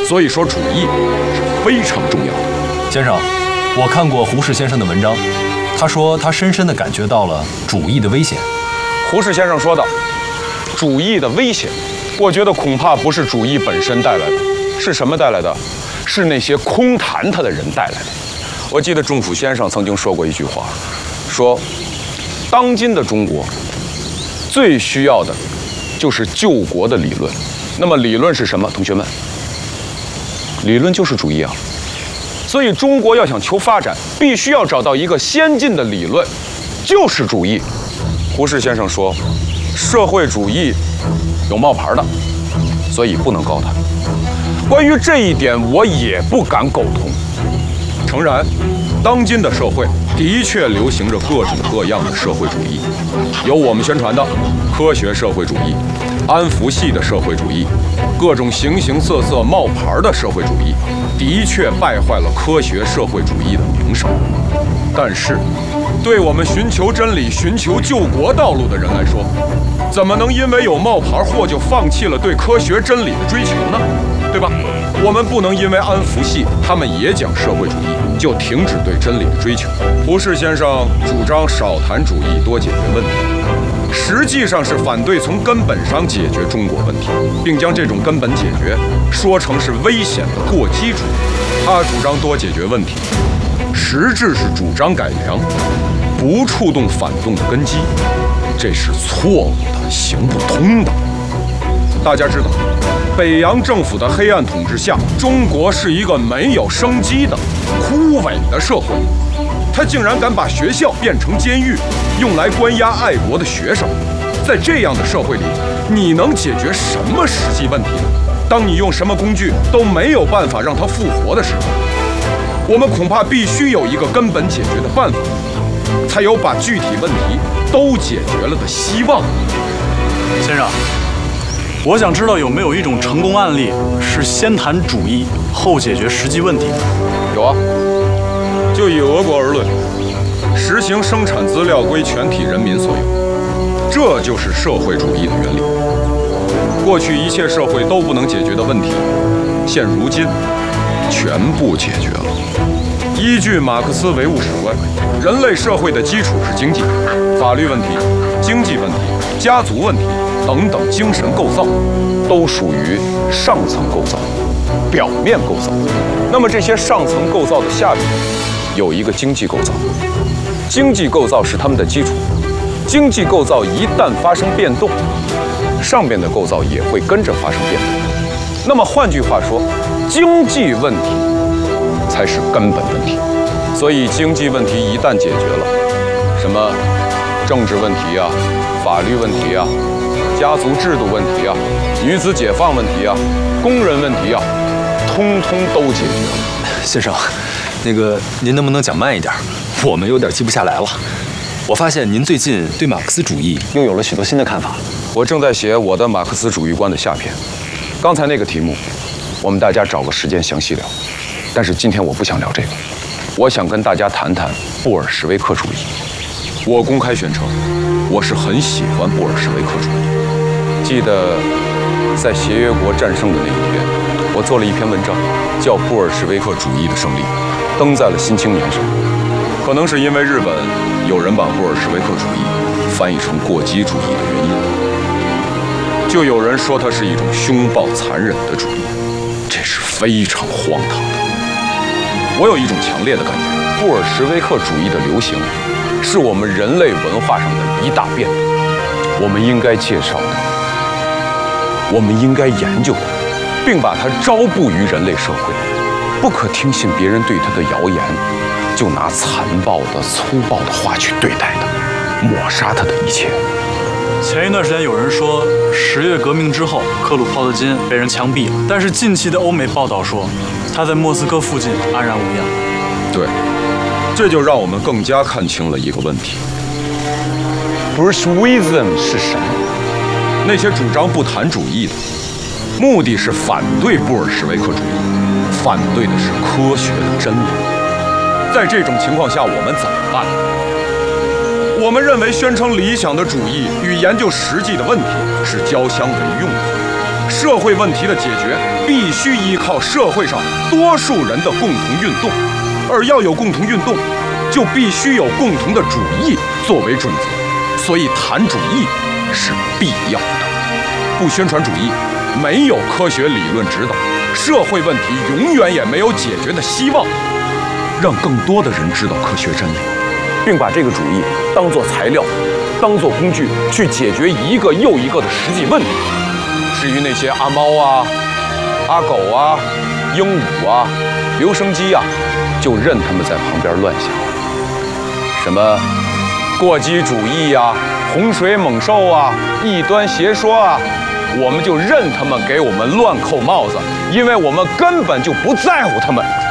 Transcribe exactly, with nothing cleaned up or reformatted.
所以说主义是非常重要的。 先生，我看过胡适先生的文章，他说他深深地感觉到了主义的危险。 胡适先生说的，主义的危险，我觉得恐怕不是主义本身带来的，是什么带来的？是那些空谈它的人带来的。我记得仲甫先生曾经说过一句话，说，当今的中国最需要的就是救国的理论。那么理论是什么？同学们，理论就是主义啊。所以中国要想求发展，必须要找到一个先进的理论，就是主义。胡适先生说，社会主义有冒牌的，所以不能高谈。关于这一点，我也不敢苟同。诚然，当今的社会的确流行着各种各样的社会主义，有我们宣传的科学社会主义、安福系的社会主义，各种形形色色冒牌的社会主义，的确败坏了科学社会主义的名声。但是，对我们寻求真理、寻求救国道路的人来说，怎么能因为有冒牌货就放弃了对科学真理的追求呢？对吧？我们不能因为安福系他们也讲社会主义，就停止对真理的追求。胡适先生主张少谈主义，多解决问题，实际上是反对从根本上解决中国问题，并将这种根本解决说成是危险的过激主义。他主张多解决问题，实质是主张改良，不触动反动的根基，这是错误的，行不通的。大家知道，北洋政府的黑暗统治下，中国是一个没有生机的、枯萎的社会。他竟然敢把学校变成监狱，用来关押爱国的学生。在这样的社会里，你能解决什么实际问题呢？当你用什么工具都没有办法让它复活的时候，我们恐怕必须有一个根本解决的办法，才有把具体问题都解决了的希望。 先生，我想知道有没有一种成功案例是先谈主义后解决实际问题？ 有啊，就以俄国而论，实行生产资料归全体人民所有，这就是社会主义的原理。过去一切社会都不能解决的问题，现如今全部解决了。依据马克思唯物史观，人类社会的基础是经济、法律问题、经济问题、家族问题等等精神构造，都属于上层构造、表面构造。那么这些上层构造的下面有一个经济构造，经济构造是它们的基础。经济构造一旦发生变动，上面的构造也会跟着发生变动。那么换句话说，经济问题才是根本问题。所以经济问题一旦解决了，什么政治问题啊、法律问题啊、家族制度问题啊、女子解放问题啊、工人问题啊，通通都解决了。 先生，那个您能不能讲慢一点？我们有点记不下来了。我发现您最近对马克思主义又有了许多新的看法。 我正在写我的马克思主义观的下篇。刚才那个题目，我们大家找个时间详细聊。但是今天我不想聊这个，我想跟大家谈谈布尔什维克主义。我公开宣称，我是很喜欢布尔什维克主义。记得在协约国战胜的那一天，我做了一篇文章，叫《布尔什维克主义的胜利》，登在了《新青年》上。可能是因为日本有人把布尔什维克主义翻译成过激主义的原因，就有人说它是一种凶暴残忍的主义，这是非常荒唐的。我有一种强烈的感觉，布尔什维克主义的流行是我们人类文化上的一大变动，我们应该介绍的，我们应该研究的，并把它招布于人类社会，不可听信别人对它的谣言，就拿残暴的、粗暴的话去对待它，抹杀它的一切。 前一段时间有人说，十月革命之后，克鲁泡特金被人枪毙了，但是近期的欧美报道说，他在莫斯科附近安然无恙。 对，这就让我们更加看清了一个问题 ：Bolshevism 是什么？那些主张不谈主义的，目的是反对布尔什维克主义，反对的是科学的真理。在这种情况下，我们怎么办？我们认为宣称理想的主义与研究实际的问题是交相为用的。 社会问题的解决必须依靠社会上多数人的共同运动，而要有共同运动，就必须有共同的主义作为准则。所以谈主义是必要的。不宣传主义，没有科学理论指导，社会问题永远也没有解决的希望。让更多的人知道科学真理，并把这个主义当作材料，当作工具去解决一个又一个的实际问题。至于那些阿猫啊、阿狗啊、鹦鹉啊、留声机啊，就任他们在旁边乱想。什么过激主义啊、洪水猛兽啊、异端邪说啊，我们就任他们给我们乱扣帽子，因为我们根本就不在乎他们。